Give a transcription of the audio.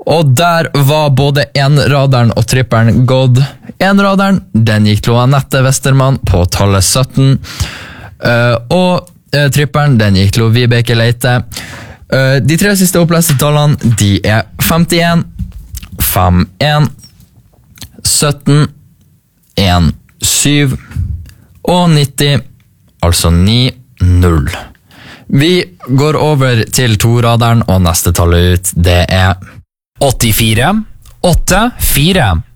Og der var både enraderen og tripperen gått. Enraderen, den gikk til Anette Westermann på tallet 17. Og tripperen, den gikk til Vibeke Leite. De 3 siste oppleste tallene, de er 51, 51, 17, 1, 7 og 90, altså 9-0. Vi går over til toraderen, og neste tallet ut, det er 84, 8, 4.